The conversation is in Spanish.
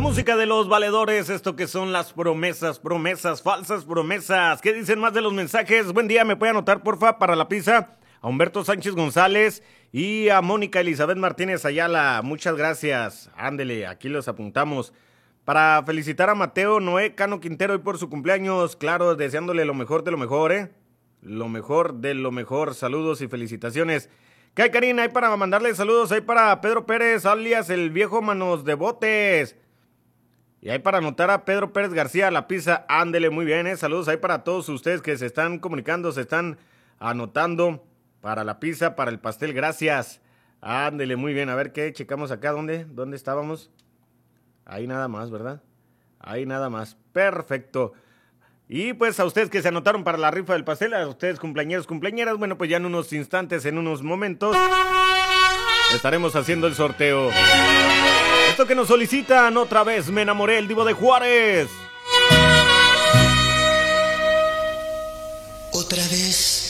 música de los valedores, esto que son las promesas, falsas promesas. ¿Qué dicen más de los mensajes? Buen día, ¿me puede anotar porfa para la pizza? A Humberto Sánchez González y a Mónica Elizabeth Martínez Ayala, muchas gracias. Ándele, aquí los apuntamos. Para felicitar a Mateo Noé Cano Quintero hoy por su cumpleaños, claro, deseándole lo mejor de lo mejor, Lo mejor de lo mejor, saludos y felicitaciones. ¿Qué hay, Karina? Hay para mandarle saludos, hay para Pedro Pérez, alias el viejo Manos de Botes. Y hay para anotar a Pedro Pérez García la pizza, ándele, muy bien, saludos, hay para todos ustedes que se están comunicando, se están anotando para la pizza, para el pastel, gracias. Ándele, muy bien, a ver qué, checamos acá, ¿dónde estábamos? Ahí nada más, ¿verdad? Ahí nada más, perfecto. Y pues a ustedes que se anotaron para la rifa del pastel, a ustedes cumpleañeros, cumpleañeras, bueno, pues ya en unos instantes, en unos momentos, estaremos haciendo el sorteo. Esto que nos solicitan otra vez, Me Enamoré, el Divo de Juárez. Otra vez